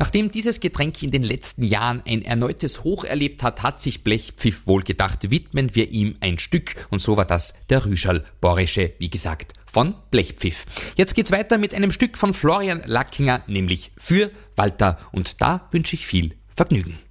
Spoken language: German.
Nachdem dieses Getränk in den letzten Jahren ein erneutes Hoch erlebt hat, hat sich Blechpfiff wohl gedacht, widmen wir ihm ein Stück. Und so war das der Rüschal Borische, wie gesagt, von Blechpfiff. Jetzt geht's weiter mit einem Stück von Florian Lackinger, nämlich für Walter. Und da wünsche ich viel Vergnügen.